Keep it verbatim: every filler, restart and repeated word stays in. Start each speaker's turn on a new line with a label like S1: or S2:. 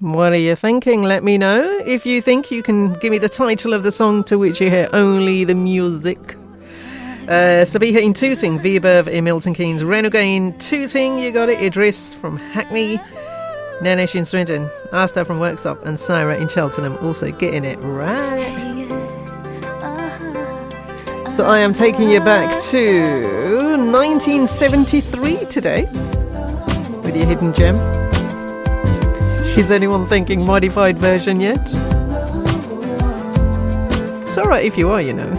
S1: What are you thinking? Let me know. If you think you can give me the title of the song to which you hear only the music. Uh, Sabiha in Tooting, Viberv in Milton Keynes, Renuga in Tooting, you got it. Idris from Hackney, Nanesh in Swindon, Asta from Worksop, and Syra in Cheltenham also getting it right. So I am taking you back to nineteen seventy-three today with your hidden gem. Is anyone thinking modified version yet? It's alright if you are, you know.